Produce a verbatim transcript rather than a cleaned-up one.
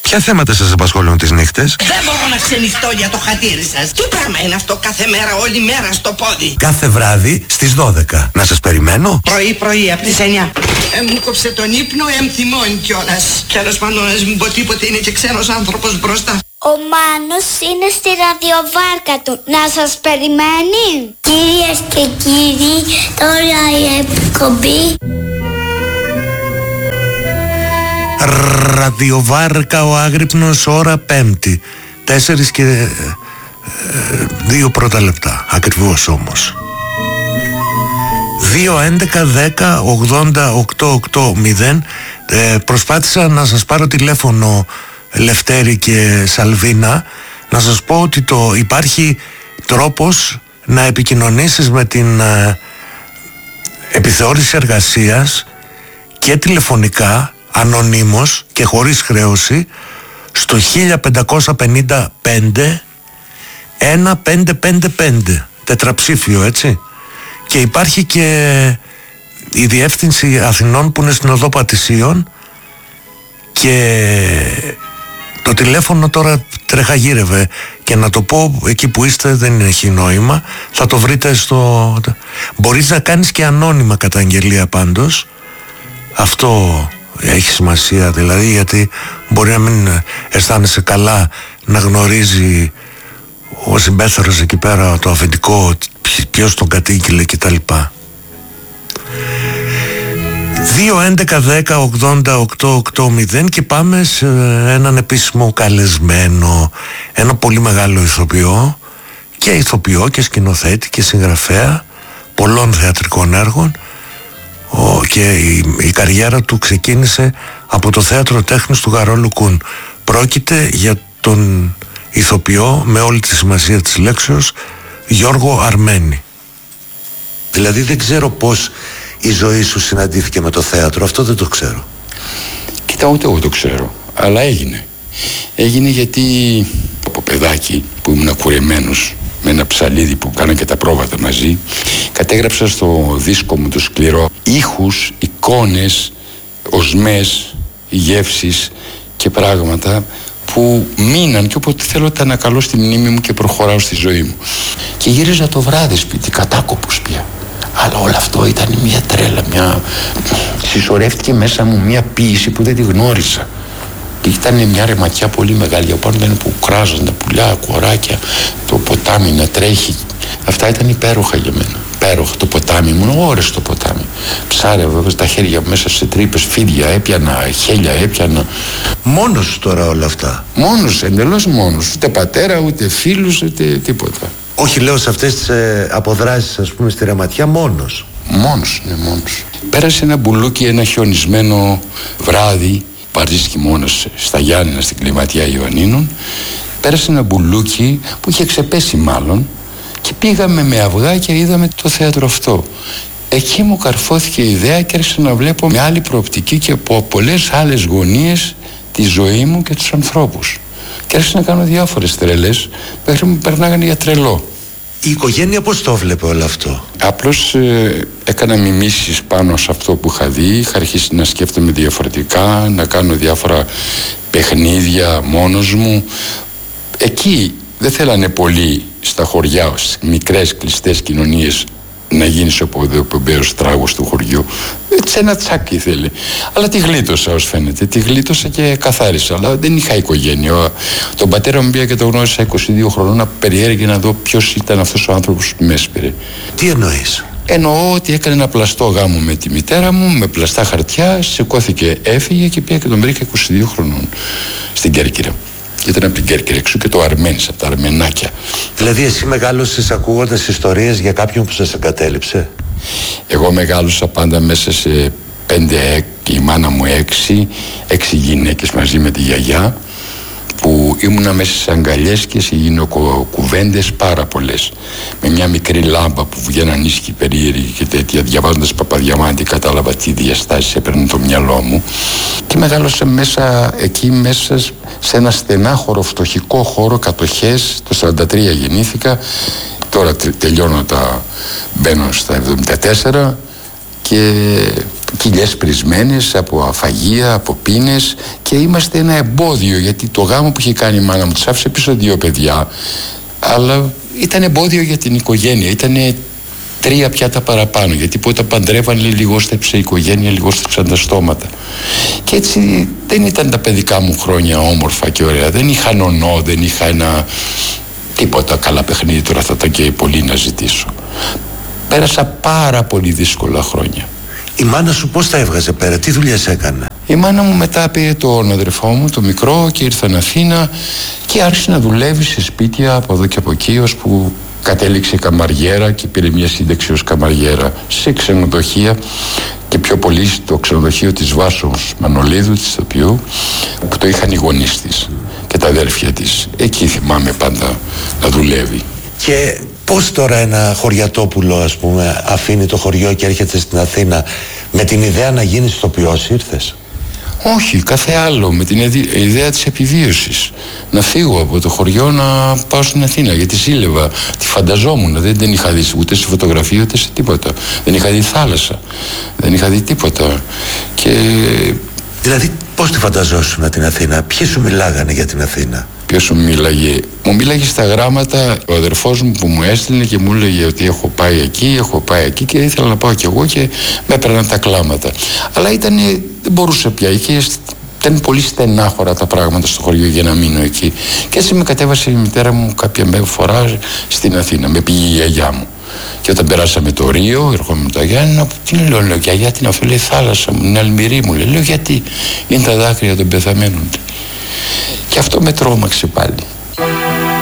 Ποια θέματα σας απασχολούν τις νύχτες? Δεν μπορώ να ξενυχτώ για το χατήρι σας. Τι πράγμα είναι αυτό κάθε μέρα, όλη μέρα στο πόδι? Κάθε βράδυ στις δώδεκα. Να σας περιμένω. Πρωί πρωί από τις εννιά. Ε, μου κόψε τον ύπνο, εμ θυμώνει κιόλας. Τέλος πάντων, ας μην πω τίποτε, είναι και ξένος άνθρωπος μπροστά. Ο Μάνος είναι στη ραδιοβάρκα του. Να σας περιμένει. Κυρίες και κύριοι, τώρα η εκπομπή. Ραδιοβάρκα ο Άγρυπνος, ώρα Πέμπτη. Τέσσερις και ε, δύο πρώτα λεπτά. Ακριβώς όμως. δύο έντεκα δέκα ογδόντα οκτώ οκτώ μηδέν. ε, Προσπάθησα να σας πάρω τηλέφωνο, Λευτέρη και Σαλβίνα, να σας πω ότι το, υπάρχει τρόπος να επικοινωνήσεις με την ε, επιθεώρηση εργασίας και τηλεφωνικά, ανωνύμως και χωρίς χρέωση, στο χίλια πεντακόσια πενήντα πέντε ένα πέντε πέντε πέντε, τετραψήφιο, έτσι. Και υπάρχει και η διεύθυνση Αθηνών που είναι στην οδό Πατησίων, και το τηλέφωνο τώρα τρεχαγύρευε, και να το πω εκεί που είστε δεν έχει νόημα, θα το βρείτε στο... Μπορείς να κάνεις και ανώνυμα καταγγελία πάντως, αυτό έχει σημασία δηλαδή, γιατί μπορεί να μην αισθάνεσαι καλά να γνωρίζει ο συμπέθερος εκεί πέρα το αφεντικό ποιος τον κατήγγειλε κτλ. δύο έντεκα δέκα ογδόντα οκτώ οκτώ μηδέν. Και πάμε σε έναν επίσημο καλεσμένο, ένα πολύ μεγάλο ηθοποιό, και ηθοποιό και σκηνοθέτη και συγγραφέα πολλών θεατρικών έργων, ο, και η, η καριέρα του ξεκίνησε από το Θέατρο Τέχνης του Γαρόλου Κουν. Πρόκειται για τον ηθοποιό, με όλη τη σημασία της λέξεως, Γιώργο Αρμένη. Δηλαδή δεν ξέρω πώς η ζωή σου συναντήθηκε με το θέατρο, αυτό δεν το ξέρω. Κοίτα, ούτε εγώ το ξέρω, αλλά έγινε. Έγινε γιατί από παιδάκι που ήμουν κουρεμένος με ένα ψαλίδι που κάνα και τα πρόβατα μαζί, κατέγραψα στο δίσκο μου το σκληρό ήχους, εικόνες, οσμές, γεύσεις και πράγματα που μείναν, και όποτε θέλω τα ανακαλώ στη μνήμη μου και προχωράω στη ζωή μου. Και γύριζα το βράδυ σπίτι, κατάκοπος πια. Αλλά όλο αυτό ήταν μια τρέλα, μια... συσσωρεύτηκε μέσα μου μια ποίηση που δεν τη γνώρισα. Και ήταν μια ρεματιά πολύ μεγάλη, από πάνω ήταν που κράζαν τα πουλιά, κοράκια, το ποτάμι να τρέχει. Αυτά ήταν υπέροχα για μένα. Υπέροχα. Το ποτάμι, ήμουν ώρες στο ποτάμι. Ψάρευα τα χέρια μέσα σε τρύπες, φίδια έπιανα, χέλια έπιανα. Μόνος τώρα όλα αυτά? Μόνος, εντελώς μόνος. Ούτε πατέρα, ούτε φίλους, ούτε τίποτα. Όχι, λέω σε αυτές τις ε, αποδράσεις, ας πούμε, στη ρεματιά, μόνος. Μόνος, ναι, μόνος. Πέρασε ένα μπουλούκι ένα χιονισμένο βράδυ, βαρύς χειμώνας, στα Γιάννηνα, στην Κλιματιά Ιωαννίνων. Πέρασε ένα μπουλούκι που είχε ξεπέσει μάλλον, και πήγαμε με αυγά και είδαμε το θέατρο αυτό. Εκεί μου καρφώθηκε η ιδέα και άρχισα να βλέπω με άλλη προοπτική και από πολλές άλλες γωνίες τη ζωή μου και τους ανθρώπους. Και άρχισα να κάνω διάφορες τρελές, μέχρι μου περνάγανε για τρελό. Η οικογένεια πώς το βλέπε όλο αυτό? Απλώς ε, έκανα μιμήσεις πάνω σε αυτό που είχα δει. Είχα αρχίσει να σκέφτομαι διαφορετικά, να κάνω διάφορα παιχνίδια μόνος μου. Εκεί δεν θέλανε πολύ στα χωριά, στις μικρές κλειστές κοινωνίες, να γίνεις ο ποδοπεμπαίος τράγος του χωριού. Έτσι ένα τσάκι θέλει. Αλλά τη γλίτωσα, ως φαίνεται. Τη γλίτωσα και καθάρισα. Αλλά δεν είχα οικογένεια. Τον πατέρα μου πήγα και το γνώρισα είκοσι δύο χρονών, να περιέργεια να δω ποιος ήταν αυτός ο άνθρωπος που με έσπηρε. Τι εννοείς? Εννοώ ότι έκανε ένα πλαστό γάμο με τη μητέρα μου, με πλαστά χαρτιά, σηκώθηκε, έφυγε και πήγα και τον βρήκα είκοσι δύο χρονών στην Κέρκυρα. Ήταν από την Κέρκυρα έξω και το Αρμένης, από τα Αρμενάκια. Δηλαδή εσύ μεγάλωσες ακούγοντας ιστορίες για κάποιον που σας εγκατέλειψε? Εγώ μεγάλωσα πάντα μέσα σε πέντε, και η μάνα μου έξι, έξι γυναίκες μαζί με τη γιαγιά, που ήμουνα μέσα σε αγκαλιές και σε γυναικοκουβέντες πάρα πολλές. Με μια μικρή λάμπα που βγαίναν ίσχυοι περίεργοι και τέτοια. Διαβάζοντας Παπαδιαμάντη κατάλαβα τι διαστάσεις έπαιρνε το μυαλό μου. Και μεγάλωσα μέσα εκεί, μέσα σε ένα στενάχωρο, φτωχικό χώρο, κατοχές. Το σαράντα τρία γεννήθηκα. Τώρα τελειώνω τα... μπαίνω στα εβδομήντα τέσσερα. Και κοιλιές πρισμένες, από αφαγία, από πίνες, και είμαστε ένα εμπόδιο, γιατί το γάμο που είχε κάνει η μάνα μου της άφησε πίσω δύο παιδιά, αλλά ήταν εμπόδιο για την οικογένεια, ήταν τρία πιάτα παραπάνω, γιατί που όταν παντρεύανε λιγόστεψε η οικογένεια, λιγόστεψαν τα στόματα, και έτσι δεν ήταν τα παιδικά μου χρόνια όμορφα και ωραία, δεν είχα νονό, δεν είχα ένα τίποτα. Καλά παιχνίδι τώρα θα ήταν και πολύ να ζητήσω. Πέρασα πάρα πολύ δύσκολα χρόνια. Η μάνα σου πώς τα έβγαζε πέρα, τι δουλειές έκανε? Η μάνα μου μετά πήρε τον αδερφό μου, το μικρό, και ήρθαν Αθήνα και άρχισε να δουλεύει σε σπίτια από εδώ και από εκεί, ώσπου κατέληξε καμαριέρα και πήρε μια σύνταξη ως καμαριέρα σε ξενοδοχεία, και πιο πολύ στο ξενοδοχείο της Βάσος Μανολίδου, της ηθοποιού, που το είχαν οι γονείς της και τα αδέρφια της. Εκεί θυμάμαι πάντα να δουλεύει. Και πώς τώρα ένα χωριατόπουλο, ας πούμε, αφήνει το χωριό και έρχεται στην Αθήνα? Με την ιδέα να γίνεις ηθοποιός ήρθες? Όχι, κάθε άλλο, με την ιδέα της επιβίωσης. Να φύγω από το χωριό, να πάω στην Αθήνα, γιατί ζήλευα, τη φανταζόμουν, δεν την είχα δει ούτε σε φωτογραφία ούτε σε τίποτα. Δεν είχα δει θάλασσα, δεν είχα δει τίποτα. Και... Δηλαδή πώς τη φανταζόσουν την Αθήνα, ποιοι σου μιλάγανε για την Αθήνα? Ποιος μου μίλαγε? Μου μίλαγε στα γράμματα ο αδερφός μου που μου έστειλε και μου έλεγε ότι έχω πάει εκεί, έχω πάει εκεί, και ήθελα να πάω κι εγώ και με έπαιρναν τα κλάματα. Αλλά ήταν, δεν μπορούσα πια, είχε, ήταν πολύ στενάχωρα τα πράγματα στο χωριό για να μείνω εκεί. Και έτσι με κατέβασε η μητέρα μου κάποια φορά στην Αθήνα, με πήγε η γιαγιά μου. Και όταν περάσαμε το Ρίο, ερχόμουν τα Γιάννηνα, τι λέω, λέω, γιαγιά, την αφού, λέει, θάλασσα μου, είναι Αλμυρή μου, λέει, λέω, γιατί? Είναι τα δάκρυα των πεθαμένων. Και αυτό με τρόμαξε πάλι.